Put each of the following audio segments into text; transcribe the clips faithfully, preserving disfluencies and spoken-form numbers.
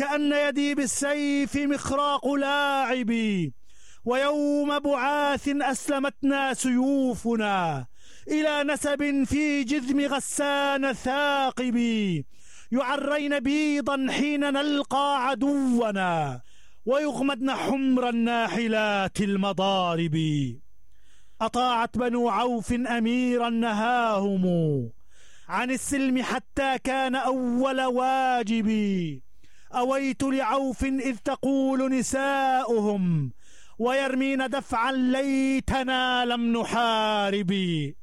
كأن يدي بالسيف مخراق لاعبي، ويوم بعاث أسلمتنا سيوفنا إلى نسب في جذم غسان ثاقبي، يعرين بيضا حين نلقى عدونا، ويغمدن حمر الناحلات المضارب. أطاعت بنو عوف أميرا نهاهم عن السلم حتى كان أول واجب. أويت لعوف إذ تقول نساؤهم ويرمين دفعا ليتنا لم نحارب.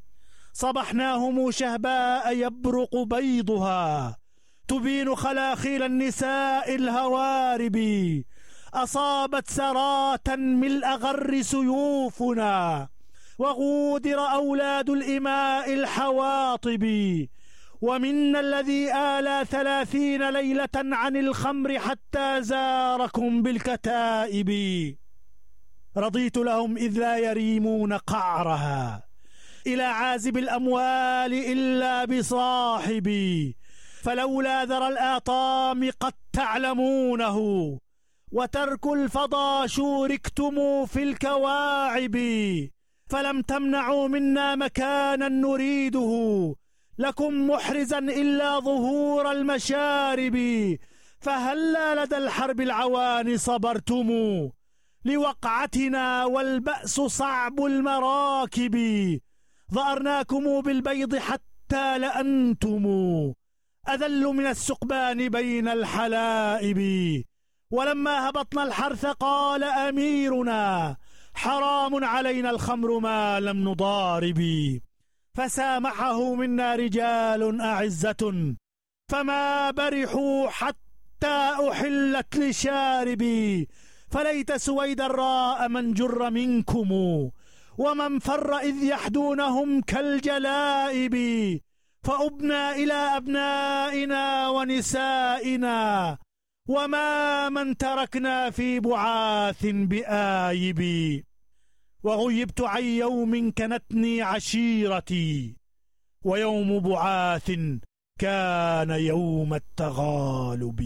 صبحناهم شهباء يبرق بيضها تبين خلاخيل النساء الهوارب. أصابت سراة ملء غر سيوفنا، وغودر أولاد الإماء الحواطب. ومنا الذي آلى ثلاثين ليلة عن الخمر حتى زاركم بالكتائب. رضيت لهم إذ لا يريمون قعرها إلى عازب الأموال إلا بصاحبي، فلولا ذرى الآطام قد تعلمونه، وترك الفضا شوركتم في الكواعب. فلم تمنعوا منا مكانا نريده لكم محرزا إلا ظهور المشارب. فهلا لدى الحرب العوان صبرتم لوقعتنا والبأس صعب المراكب. ظأرناكم بالبيض حتى لأنتم أذل من السقبان بين الحلائب. ولما هبطنا الحرث قال أميرنا حرام علينا الخمر ما لم نضارب. فسامحه منا رجال أعزة فما برحوا حتى أحلت لشاربي. فليت سويد الراء من جر منكم ومن فر إذ يحدونهم كالجلائب. فأبنا إلى أبنائنا ونسائنا وما من تركنا في بعاث بآيب. وغيبت عن يوم كنتني عشيرتي، ويوم بعاث كان يوم التغالب.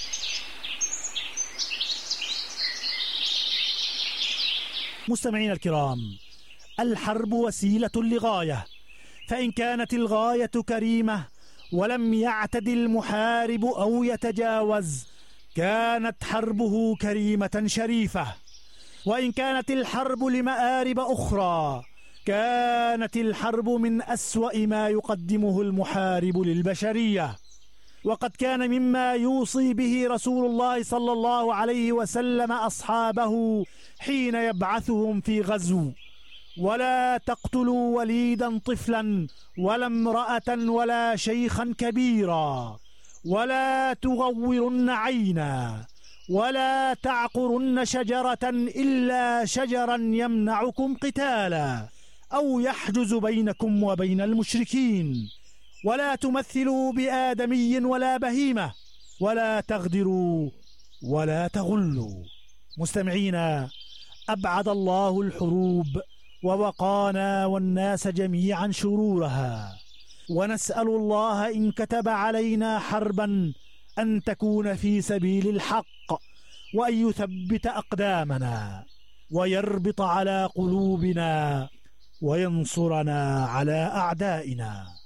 مستمعين الكرام، الحرب وسيلة لغاية، فإن كانت الغاية كريمة ولم يعتد المحارب أو يتجاوز كانت حربه كريمة شريفة. وإن كانت الحرب لمآرب أخرى كانت الحرب من أسوأ ما يقدمه المحارب للبشرية. وقد كان مما يوصي به رسول الله صلى الله عليه وسلم أصحابه حين يبعثهم في غزو: ولا تقتلوا وليدا طفلا ولا امرأة ولا شيخا كبيرا، ولا تغورن عينا، ولا تعقرن شجرة إلا شجرا يمنعكم قتالا أو يحجز بينكم وبين المشركين، ولا تمثلوا بآدمي ولا بهيمة، ولا تغدروا ولا تغلوا. مستمعينا، أبعد الله الحروب ووقانا والناس جميعا شرورها، ونسأل الله إن كتب علينا حربا أن تكون في سبيل الحق، وأن يثبت أقدامنا ويربط على قلوبنا وينصرنا على أعدائنا.